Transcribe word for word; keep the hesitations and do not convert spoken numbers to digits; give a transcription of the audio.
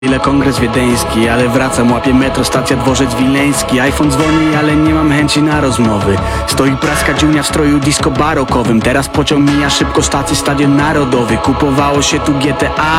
Ile kongres wiedeński, ale wracam, łapię metro, stacja dworzec wileński. iPhone dzwoni, ale nie mam chęci na rozmowy. Stoi praska dziunia w stroju disco barokowym. Teraz pociąg mija szybko, stacji stadion narodowy. Kupowało się tu G T A